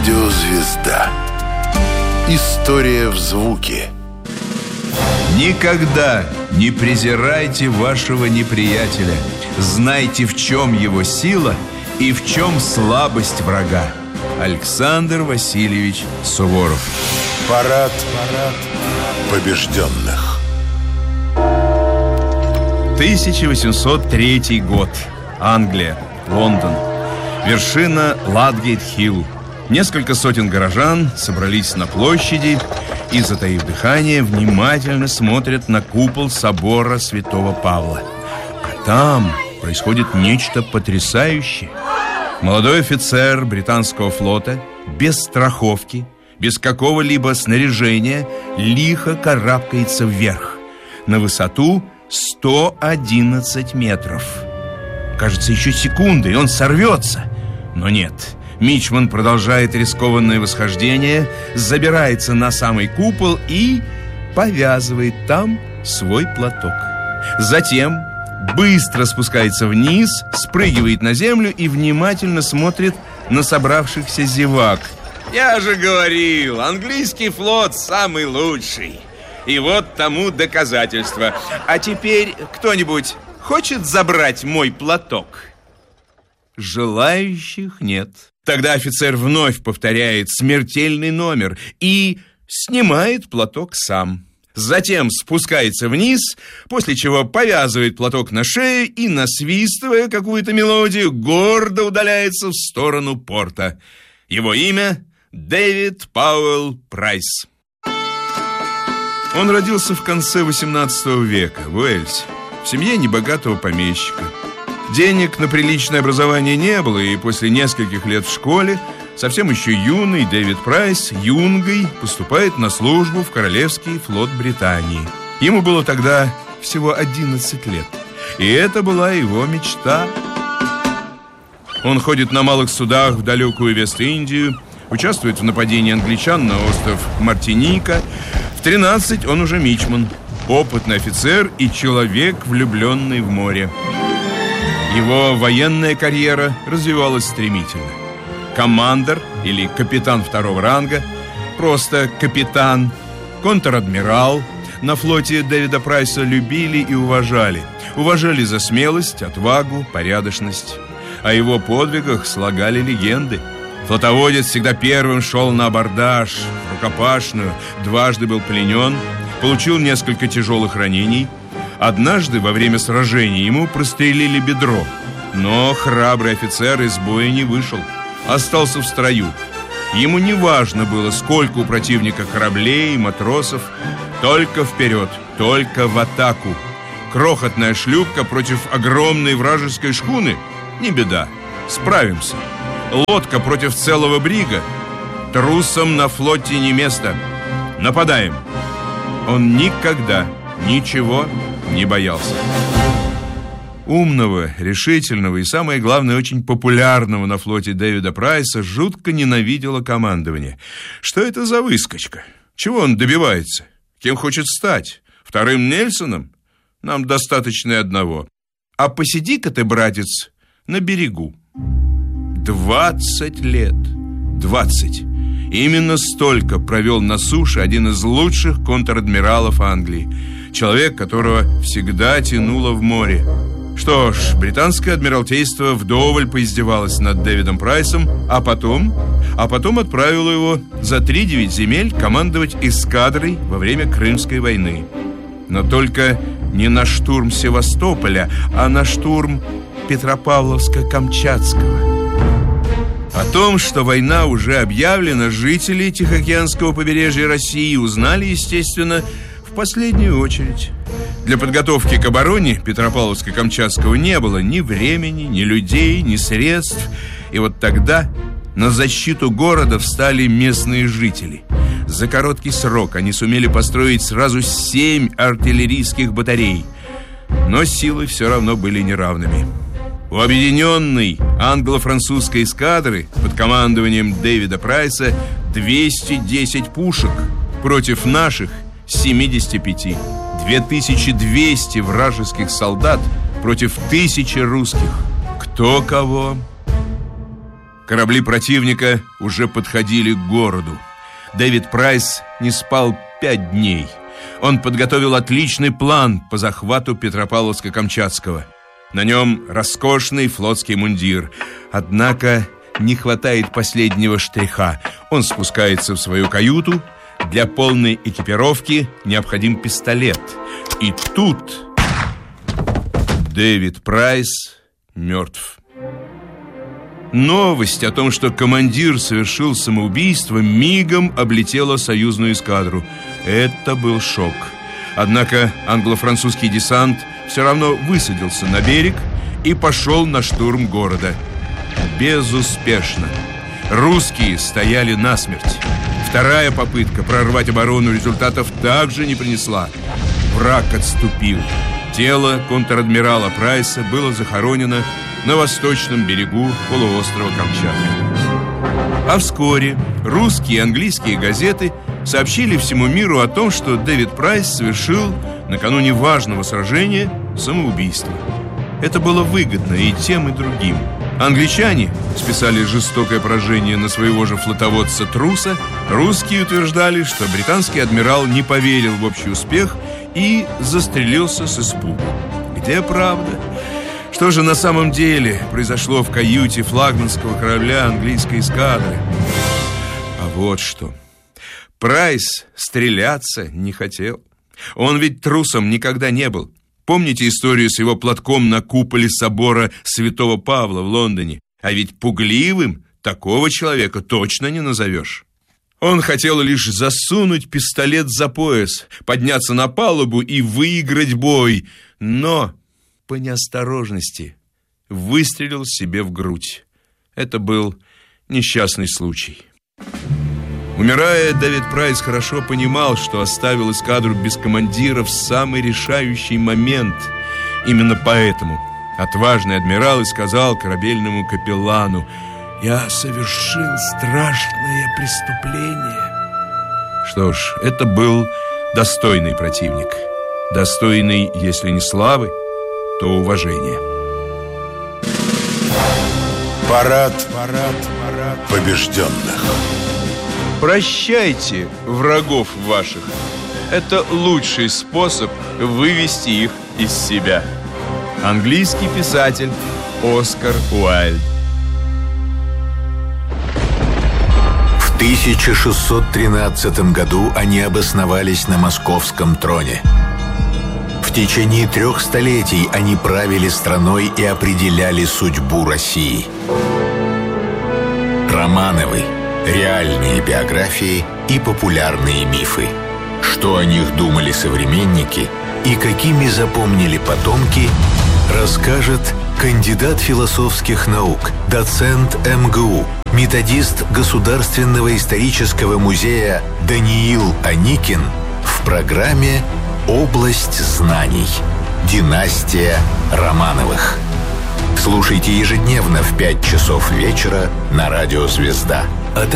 Радиозвезда. История в звуке. Никогда не презирайте вашего неприятеля. Знайте, в чем его сила и в чем слабость врага. Александр Васильевич Суворов. Парад побежденных. 1803 год. Англия. Лондон. Вершина Ладгейт-Хилл. Несколько сотен горожан собрались на площади и, затаив дыхание, внимательно смотрят на купол собора Святого Павла. А там происходит нечто потрясающее. Молодой офицер британского флота без страховки, без какого-либо снаряжения лихо карабкается вверх на высоту 111 метров. Кажется, еще секунды, и он сорвется. Но нет. Мичман продолжает рискованное восхождение, забирается на самый купол и повязывает там свой платок. Затем быстро спускается вниз, спрыгивает на землю и внимательно смотрит на собравшихся зевак. Я же говорил, английский флот самый лучший. И вот тому доказательство. А теперь кто-нибудь хочет забрать мой платок? Желающих нет. Тогда офицер вновь повторяет смертельный номер и снимает платок сам. Затем спускается вниз, после чего повязывает платок на шею и, насвистывая какую-то мелодию, гордо удаляется в сторону порта. Его имя Дэвид Пауэлл Прайс. Он родился в конце XVIII века в Уэльсе, в семье небогатого помещика. Денег на приличное образование не было, и после нескольких лет в школе совсем еще юный Дэвид Прайс юнгой поступает на службу в Королевский флот Британии. Ему было тогда всего 11 лет, и это была его мечта. Он ходит на малых судах в далекую Вест-Индию, участвует в нападении англичан на остров Мартиника. В 13 он уже мичман, опытный офицер и человек, влюбленный в море. Его военная карьера развивалась стремительно. Командор или капитан второго ранга, просто капитан, контр-адмирал. На флоте Дэвида Прайса любили и уважали. Уважали за смелость, отвагу, порядочность. О его подвигах слагали легенды. Флотоводец всегда первым шел на абордаж, в рукопашную, дважды был пленен, получил несколько тяжелых ранений. Однажды во время сражения ему прострелили бедро, но храбрый офицер из боя не вышел, остался в строю. Ему не важно было, сколько у противника кораблей, матросов, только вперед, только в атаку. Крохотная шлюпка против огромной вражеской шхуны – не беда, справимся. Лодка против целого брига – трусам на флоте не место. Нападаем. Он никогда ничего не боялся. Умного, решительного и, самое главное, очень популярного на флоте Дэвида Прайса жутко ненавидело командование. Что это за выскочка? Чего он добивается? Кем хочет стать? Вторым Нельсоном? Нам достаточно и одного. А посиди-ка ты, братец, на берегу. 20 лет. 20. Именно столько провел на суше один из лучших контр-адмиралов Англии. Человек, которого всегда тянуло в море. Что ж, британское адмиралтейство вдоволь поиздевалось над Дэвидом Прайсом, а потом отправило его за 3-9 земель командовать эскадрой во время Крымской войны. Но только не на штурм Севастополя, а на штурм Петропавловска-Камчатского. О том, что война уже объявлена, жители Тихоокеанского побережья России узнали, естественно, в последнюю очередь. Для подготовки к обороне Петропавловска-Камчатского не было ни времени, ни людей, ни средств. И вот тогда на защиту города встали местные жители. За короткий срок они сумели построить сразу 7 артиллерийских батарей. Но силы все равно были неравными. У объединенной англо-французской эскадры под командованием Дэвида Прайса 210 пушек против наших 75. 2200 вражеских солдат против 1000 русских. Кто кого? Корабли противника уже подходили к городу. Дэвид Прайс не спал 5 дней. Он подготовил отличный план по захвату Петропавловска-Камчатского. На нем роскошный флотский мундир. Однако не хватает последнего штриха. Он спускается в свою каюту. Для полной экипировки необходим пистолет. И тут Дэвид Прайс мертв. Новость о том, что командир совершил самоубийство, мигом облетела союзную эскадру. Это был шок. Однако англо-французский десант все равно высадился на берег и пошел на штурм города. Безуспешно. Русские стояли насмерть. Вторая попытка прорвать оборону результатов также не принесла. Враг отступил. Тело контр-адмирала Прайса было захоронено на восточном берегу полуострова Камчатка. А вскоре русские и английские газеты сообщили всему миру о том, что Дэвид Прайс совершил накануне важного сражения самоубийство. Это было выгодно и тем, и другим. Англичане списали жестокое поражение на своего же флотоводца-труса. Русские утверждали, что британский адмирал не поверил в общий успех и застрелился с испугу. Где правда? Что же на самом деле произошло в каюте флагманского корабля английской эскадры? А вот что. Прайс стреляться не хотел. Он ведь трусом никогда не был. Помните историю с его платком на куполе собора Святого Павла в Лондоне? А ведь пугливым такого человека точно не назовешь. Он хотел лишь засунуть пистолет за пояс, подняться на палубу и выиграть бой, но по неосторожности выстрелил себе в грудь. Это был несчастный случай. Умирая, Дэвид Прайс хорошо понимал, что оставил эскадру без командира в самый решающий момент. Именно поэтому отважный адмирал и сказал корабельному капеллану: «Я совершил страшное преступление». Что ж, это был достойный противник. Достойный, если не славы, то уважения. Парад побежденных. Прощайте врагов ваших. Это лучший способ вывести их из себя. Английский писатель Оскар Уайльд. В 1613 году они обосновались на московском троне. В течение 3 столетий они правили страной и определяли судьбу России. Романовы. Реальные биографии и популярные мифы. Что о них думали современники и какими запомнили потомки, расскажет кандидат философских наук, доцент МГУ, методист Государственного исторического музея Даниил Аникин в программе «Область знаний. Династия Романовых». Слушайте ежедневно в 5 часов вечера на радио «Звезда».